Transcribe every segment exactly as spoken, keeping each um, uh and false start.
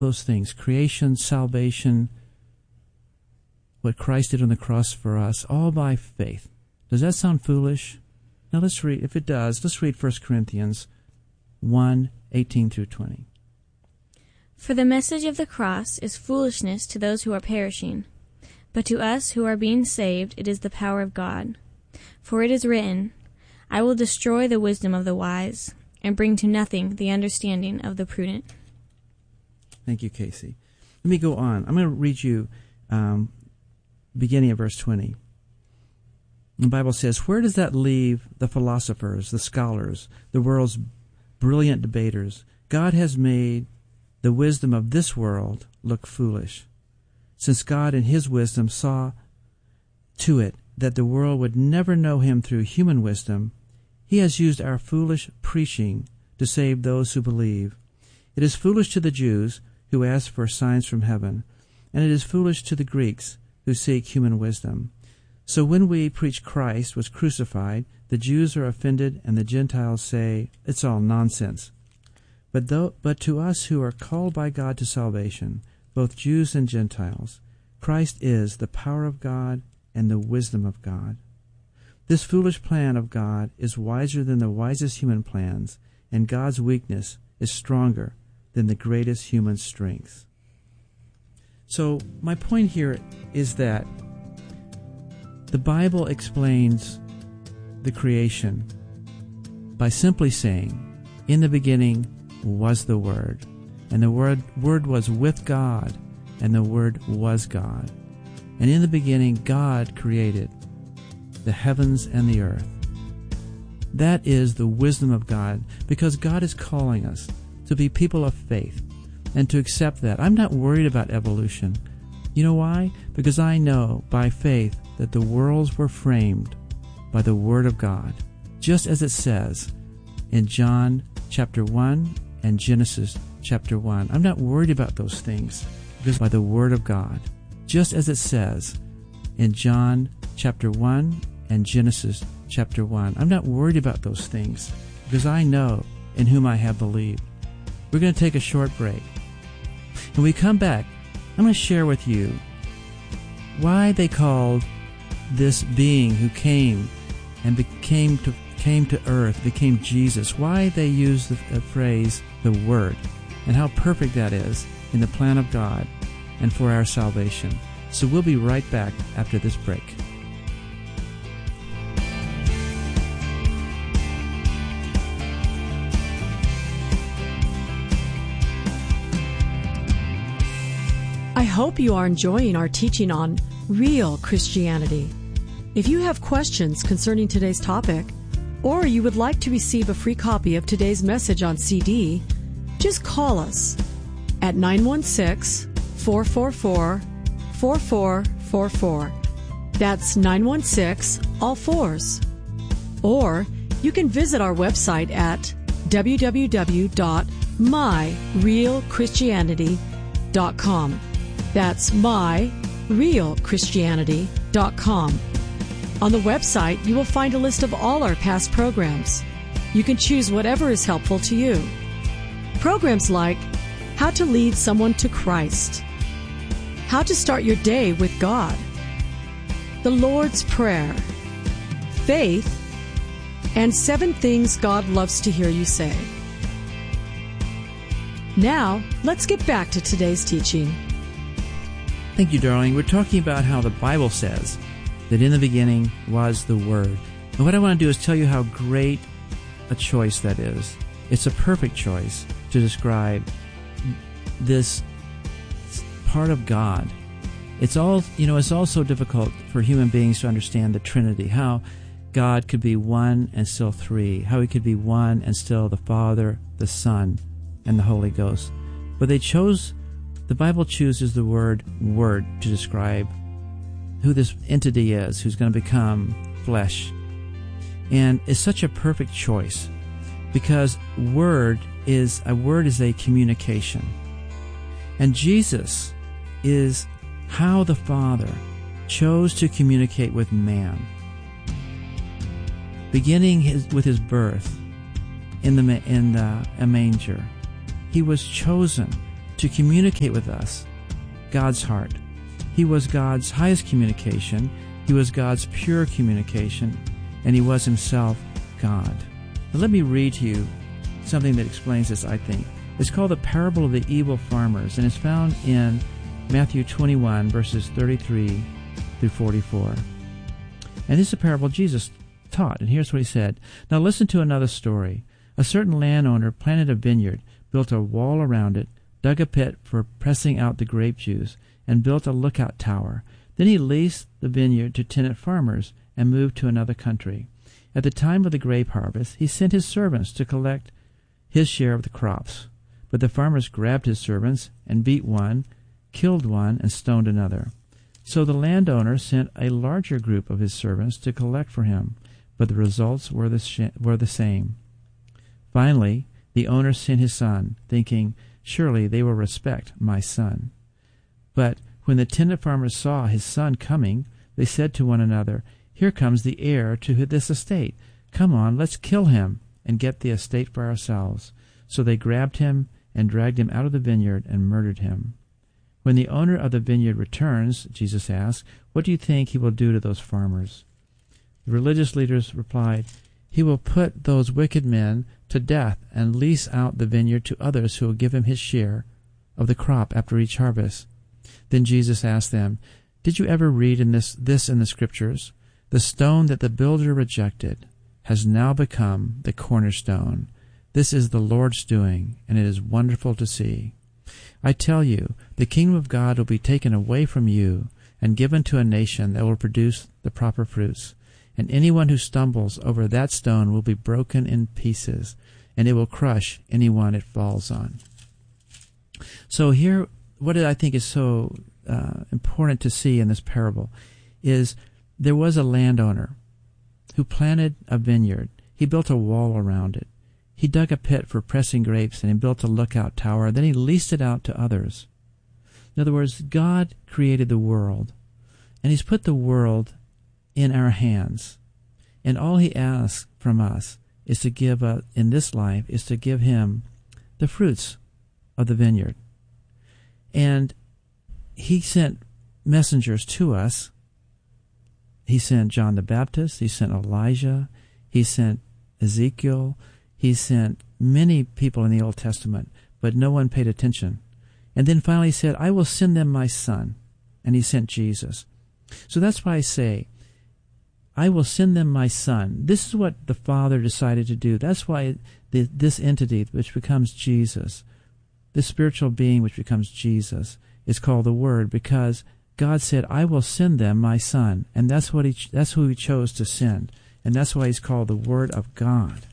those things, creation, salvation, what Christ did on the cross for us, all by faith. Does that sound foolish? Now let's read, if it does, let's read First Corinthians one, eighteen through twenty. For the message of the cross is foolishness to those who are perishing, but to us who are being saved it is the power of God. For it is written, I will destroy the wisdom of the wise, and bring to nothing the understanding of the prudent. Thank you, Casey. Let me go on. I'm going to read you um, beginning of verse twenty. The Bible says, where does that leave the philosophers, the scholars, the world's brilliant debaters? God has made the wisdom of this world look foolish, since God in his wisdom saw to it that the world would never know him through human wisdom. He has used our foolish preaching to save those who believe. It is foolish to the Jews who ask for signs from heaven, and it is foolish to the Greeks who seek human wisdom. So when we preach Christ was crucified, the Jews are offended and the Gentiles say, it's all nonsense. But, though, but to us who are called by God to salvation, both Jews and Gentiles, Christ is the power of God and the wisdom of God. This foolish plan of God is wiser than the wisest human plans, and God's weakness is stronger than the greatest human strength. So my point here is that the Bible explains the creation by simply saying, in the beginning was the Word, and the Word, Word was with God, and the Word was God. And in the beginning God created the heavens and the earth. That is the wisdom of God, because God is calling us to be people of faith and to accept that. I'm not worried about evolution. You know why? Because I know by faith that the worlds were framed by the Word of God, just as it says in John chapter one and Genesis chapter one. I'm not worried about those things because by the Word of God, just as it says in John chapter one and Genesis chapter one. I'm not worried about those things because I know in whom I have believed. We're going to take a short break. When we come back, I'm going to share with you why they called this being who came and became to came to earth, became Jesus, why they used the, the phrase, the Word, and how perfect that is in the plan of God and for our salvation. So we'll be right back after this break. I hope you are enjoying our teaching on real Christianity. If you have questions concerning today's topic, or you would like to receive a free copy of today's message on C D, just call us at nine one six, four four four, four four four four. That's nine one six, all fours. Or you can visit our website at w w w dot my real christianity dot com. That's my real christianity dot com. On the website, you will find a list of all our past programs. You can choose whatever is helpful to you. Programs like How to Lead Someone to Christ, How to Start Your Day with God, The Lord's Prayer, Faith, and Seven Things God Loves to Hear You Say. Now, let's get back to today's teaching. Thank you, darling. We're talking about how the Bible says that in the beginning was the Word. And what I want to do is tell you how great a choice that is. It's a perfect choice to describe this part of God. It's all, you know, it's also difficult for human beings to understand the Trinity, how God could be one and still three, how He could be one and still the Father, the Son, and the Holy Ghost. But they chose, the Bible chooses the word Word to describe who this entity is, who's going to become flesh. And it's such a perfect choice because word is a word is a communication. And Jesus is how the Father chose to communicate with man. Beginning his, with his birth in the in the, a manger, He was chosen to communicate with us God's heart. He was God's highest communication. He was God's pure communication, and he was himself God. Now let me read to you something that explains this, I think. It's called the parable of the evil farmers, and it's found in Matthew twenty-one, verses thirty-three through forty-four. And this is a parable Jesus taught, and here's what he said. Now listen to another story. A certain landowner planted a vineyard, built a wall around it, dug a pit for pressing out the grape juice, and built a lookout tower. Then he leased the vineyard to tenant farmers and moved to another country. At the time of the grape harvest, he sent his servants to collect his share of the crops. But the farmers grabbed his servants and beat one, killed one, and stoned another. So the landowner sent a larger group of his servants to collect for him, but the results were the, sh- were the same. Finally, the owner sent his son, thinking, surely they will respect my son. But when the tenant farmers saw his son coming, they said to one another, here comes the heir to this estate. Come on, let's kill him and get the estate for ourselves. So they grabbed him and dragged him out of the vineyard and murdered him. When the owner of the vineyard returns, Jesus asked, what do you think he will do to those farmers? The religious leaders replied, he will put those wicked men to death and lease out the vineyard to others who will give him his share of the crop after each harvest. Then Jesus asked them, did you ever read in this, this in the Scriptures? The stone that the builder rejected has now become the cornerstone. This is the Lord's doing, and it is wonderful to see. I tell you, the kingdom of God will be taken away from you and given to a nation that will produce the proper fruits. And anyone who stumbles over that stone will be broken in pieces, and it will crush anyone it falls on. So here, what I think is so uh, important to see in this parable is there was a landowner who planted a vineyard. He built a wall around it. He dug a pit for pressing grapes, and he built a lookout tower. Then he leased it out to others. In other words, God created the world, and he's put the world in our hands. And all he asks from us is to give, uh, in this life, is to give him the fruits of the vineyard. And he sent messengers to us. He sent John the Baptist. He sent Elijah. He sent Ezekiel. He sent many people in the Old Testament, but no one paid attention. And then finally he said, I will send them my son. And he sent Jesus. So that's why I say, I will send them my son. This is what the Father decided to do. That's why the, this entity, which becomes Jesus, this spiritual being which becomes Jesus, is called the Word, because God said, I will send them my son. And that's what he, that's who he chose to send. And that's why he's called the Word of God.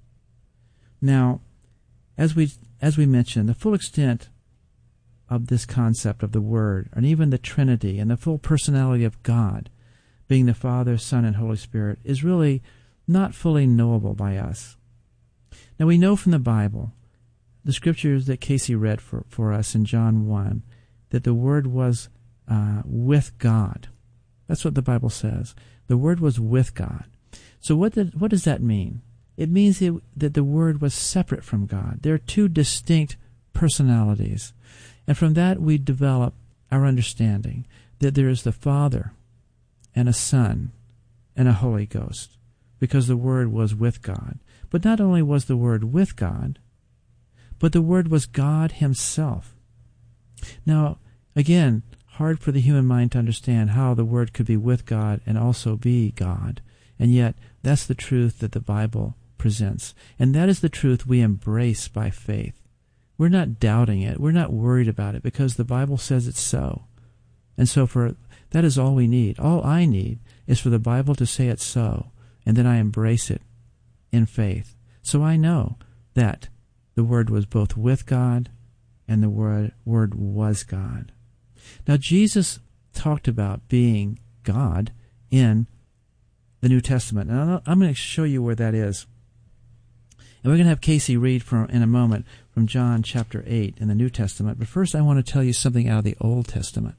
Now, as we as we mentioned, the full extent of this concept of the Word, and even the Trinity, and the full personality of God, being the Father, Son, and Holy Spirit, is really not fully knowable by us. Now, we know from the Bible, the scriptures that Casey read for, for us in John one, that the Word was uh, with God. That's what the Bible says. The Word was with God. So what did, what does that mean? It means it, that the Word was separate from God. There are two distinct personalities. And from that we develop our understanding that there is the Father and a Son and a Holy Ghost, because the Word was with God. But not only was the Word with God, but the Word was God himself. Now, again, hard for the human mind to understand how the Word could be with God and also be God. And yet, that's the truth that the Bible presents. And that is the truth we embrace by faith. We're not doubting it. We're not worried about it, because the Bible says it's so. And so for that is all we need. All I need is for the Bible to say it's so, and then I embrace it in faith. So I know that the Word was both with God and the Word, word was God. Now, Jesus talked about being God in the New Testament. And I'm going to show you where that is. And we're going to have Casey read from, in a moment from John chapter eight in the New Testament. But first I want to tell you something out of the Old Testament.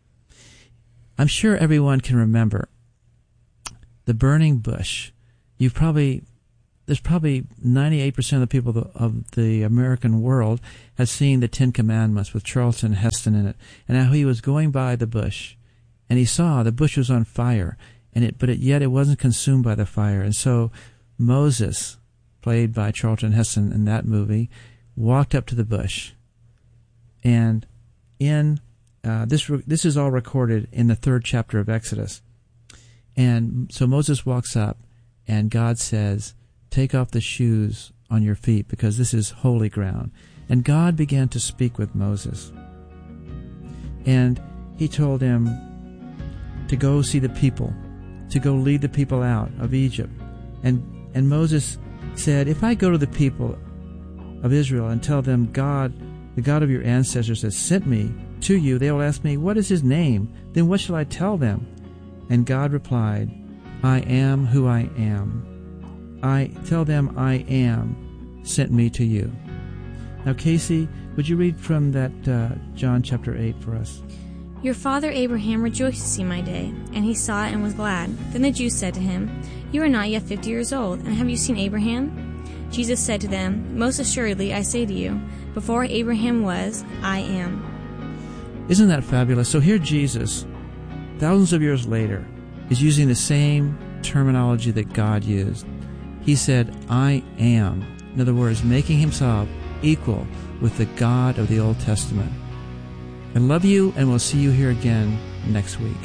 I'm sure everyone can remember the burning bush. You've probably, there's probably ninety-eight percent of the people of the, of the American world has seen the Ten Commandments with Charlton Heston in it, and how he was going by the bush, and he saw the bush was on fire, and it, but it, yet it wasn't consumed by the fire. And so Moses, played by Charlton Heston in that movie, walked up to the bush, and in uh, this this is all recorded in the third chapter of Exodus. And so Moses walks up, and God says, "Take off the shoes on your feet, because this is holy ground." And God began to speak with Moses. And he told him to go see the people, to go lead the people out of Egypt. And and Moses said, "If I go to the people of Israel and tell them God, the God of your ancestors, has sent me to you, they will ask me, 'What is his name?' Then what shall I tell them?" And God replied, "I am who I am. I tell them I am sent me to you." Now, Casey, would you read from that uh, John chapter eight for us? "Your father Abraham rejoiced to see my day, and he saw it and was glad. Then the Jews said to him, 'You are not yet fifty years old, and have you seen Abraham?' Jesus said to them, 'Most assuredly I say to you, before Abraham was, I am.'" Isn't that fabulous? So here Jesus, thousands of years later, is using the same terminology that God used. He said, "I am." In other words, making himself equal with the God of the Old Testament. I love you, and we'll see you here again next week.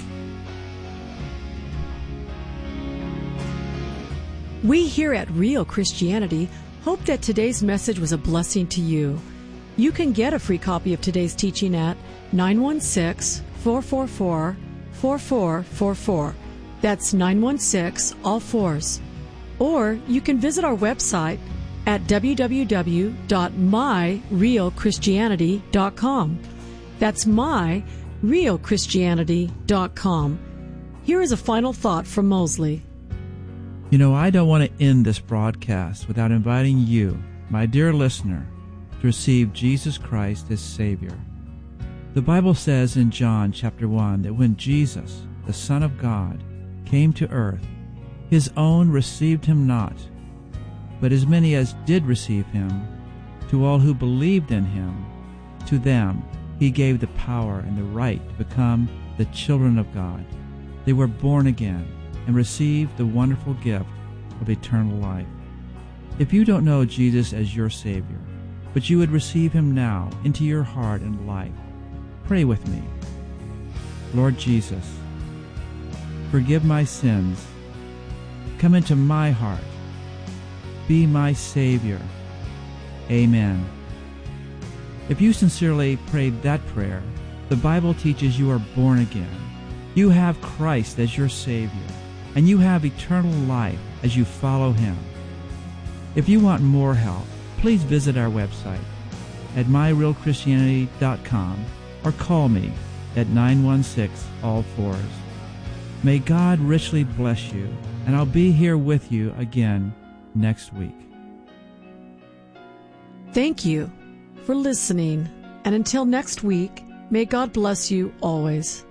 We here at Real Christianity hope that today's message was a blessing to you. You can get a free copy of today's teaching at nine one six, four four four, four four four four. That's nine one six, all fours. Or you can visit our website at w w w dot my real christianity dot com. That's my real christianity dot com. Here is a final thought from Mosley. You know, I don't want to end this broadcast without inviting you, my dear listener, to receive Jesus Christ as Savior. The Bible says in John chapter one that when Jesus, the Son of God, came to earth, his own received him not, but as many as did receive him, to all who believed in him, to them he gave the power and the right to become the children of God. They were born again and received the wonderful gift of eternal life. If you don't know Jesus as your Savior, but you would receive him now into your heart and life, pray with me. Lord Jesus, forgive my sins. Come into my heart. Be my Savior. Amen. If you sincerely prayed that prayer, the Bible teaches you are born again. You have Christ as your Savior, and you have eternal life as you follow him. If you want more help, please visit our website at my real christianity dot com or call me at nine one six, all fours. May God richly bless you, and I'll be here with you again next week. Thank you for listening, and until next week, may God bless you always.